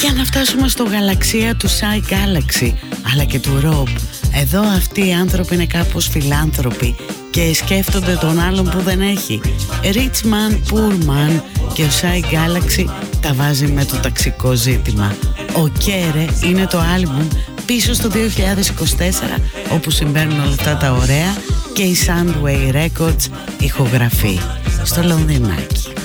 Για να φτάσουμε στο γαλαξία του Shy Galaxy αλλά και του Rob. Εδώ αυτοί οι άνθρωποι είναι κάπως φιλάνθρωποι και σκέφτονται τον άλλον που δεν έχει. Rich man, poor man, και ο Shy Galaxy τα βάζει με το ταξικό ζήτημα. Ο Κέρε είναι το άλμπουμ πίσω στο 2024 όπου συμβαίνουν όλα αυτά τα ωραία και η Soundway Records ηχογραφεί στο Λονδινάκι.